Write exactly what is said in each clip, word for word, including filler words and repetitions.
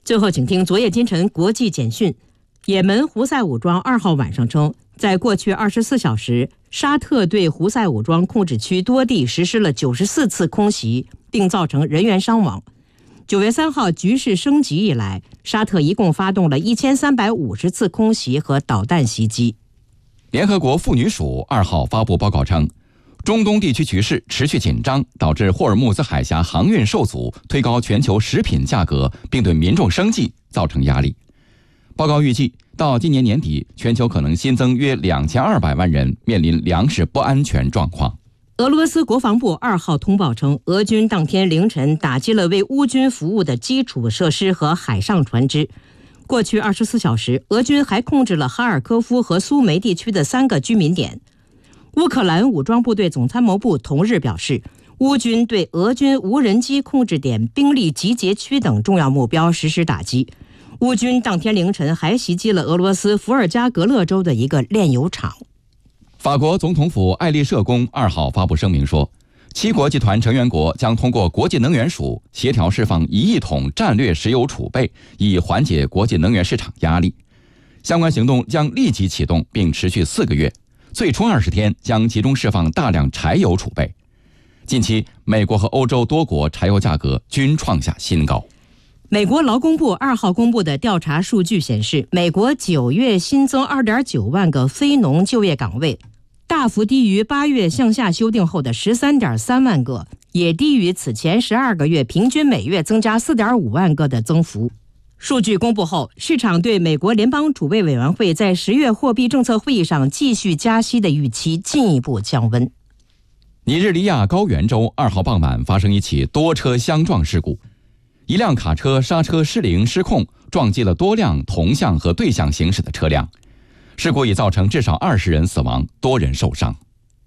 最后，请听昨夜今晨国际简讯。也门胡塞武装二号晚上称，在过去二十四小时，沙特对胡塞武装控制区多地实施了九十四次空袭，并造成人员伤亡。九月三号局势升级以来，沙特一共发动了一千三百五十次空袭和导弹袭击。 联合国妇女署二号发布报告称，中东地区局势持续紧张，导致霍尔木兹海峡航运受阻，推高全球食品价格，并对民众生计造成压力。报告预计，到今年年底，全球可能新增约两千二百万人面临粮食不安全状况。 俄罗斯国防部二号通报称，俄军当天凌晨打击了为乌军服务的基础设施和海上船只。过去二十四小时，俄军还控制了哈尔科夫和苏梅地区的三个居民点。乌克兰武装部队总参谋部同日表示，乌军对俄军无人机控制点、兵力集结区等重要目标实施打击。乌军当天凌晨还袭击了俄罗斯伏尔加格勒州的一个炼油厂。 法国总统府爱丽舍宫二号发布声明说，七国集团成员国将通过国际能源署协调释放一亿桶战略石油储备，以缓解国际能源市场压力。相关行动将立即启动，并持续四个月。最初二十天将集中释放大量柴油储备。近期，美国和欧洲多国柴油价格均创下新高。 美国劳工部二号公布的调查数据显示，美国九月新增 二点九万个非农就业岗位，大幅低于八月向下修订后的 十三点三万个，也低于此前十二个月平均每月增加 四点五万个的增幅。数据公布后，市场对美国联邦储备委员会在十月货币政策会议上继续加息的预期进一步降温。 尼日利亚高原州二号傍晚发生一起多车相撞事故，一辆卡车刹车失灵失控，撞击了多辆同向和对向行驶的车辆。事故已造成至少二十人死亡，多人受伤。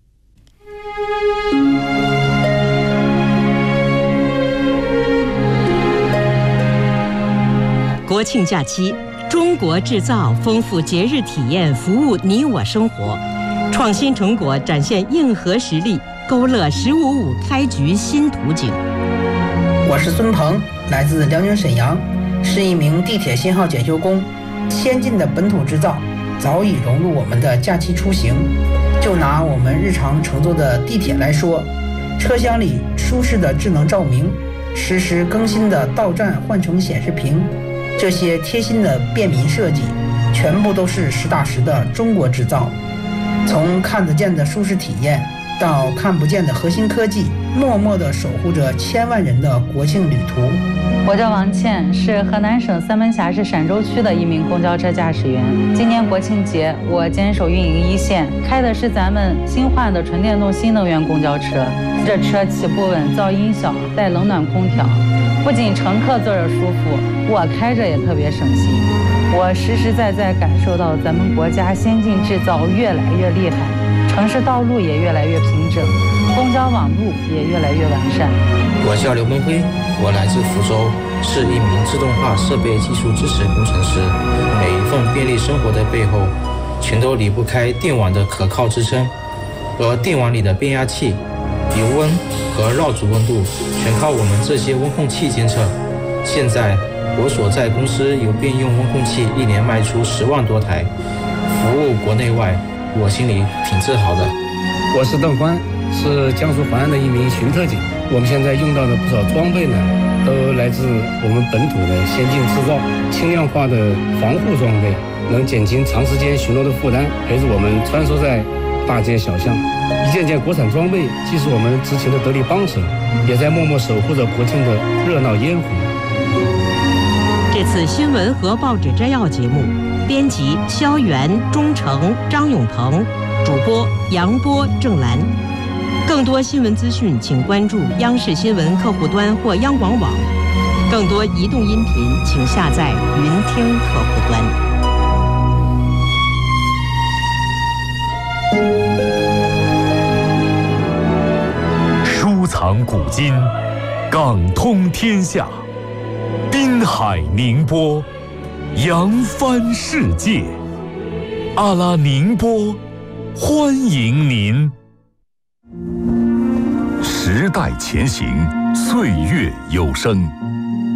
国庆假期，中国制造丰富节日体验，服务你我生活，创新成果展现硬核实力，勾勒十五五开局新图景。 我是孙鹏，来自辽宁沈阳，是一名地铁信号检修工。先进的本土制造早已融入我们的假期出行。就拿我们日常乘坐的地铁来说，车厢里舒适的智能照明，实时更新的到站换乘显示屏，这些贴心的便民设计，全部都是实打实的中国制造。从看得见的舒适体验，到看不见的核心科技，默默地守护着千万人的国庆旅途。 我叫王倩，是河南省三门峡市陕州区的一名公交车驾驶员。今年国庆节，我坚守运营一线，开的是咱们新换的纯电动新能源公交车。这车起步稳，噪音小，带冷暖空调，不仅乘客坐着舒服，我开着也特别省心。我实实在在感受到咱们国家先进制造越来越厉害，城市道路也越来越平整，公交网路也越来越完善。 我叫刘文辉，我来自福州，是一名自动化设备技术支持工程师。每一份便利生活的背后，全都离不开电网的可靠支撑，而电网里的变压器、油温和绕组温度，全靠我们这些温控器监测。现在我所在公司有便用温控器一年卖出十万多台，服务国内外，我心里挺自豪的。 我是邓欢，是江苏淮安的一名巡特警。我们现在用到的不少装备呢，都来自我们本土的先进制造，轻量化的防护装备，能减轻长时间巡逻的负担，陪着我们穿梭在大街小巷。一件件国产装备既是我们执勤的得力帮手，也在默默守护着国庆的热闹烟火。 这次新闻和报纸摘要节目，编辑肖元、钟诚、张永腾，主播杨波、郑兰。更多新闻资讯，请关注央视新闻客户端或央广网。更多移动音频，请下载云听客户端。 收藏古今，港通天下，滨海宁波，扬帆世界。阿拉宁波，欢迎您。时代前行，岁月有声。